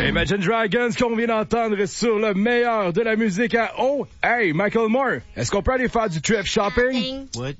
Imagine Dragons qu'on vient d'entendre sur le meilleur de la musique à eau. Hey, Michael Moore, est-ce qu'on peut aller faire du thrift shopping? What?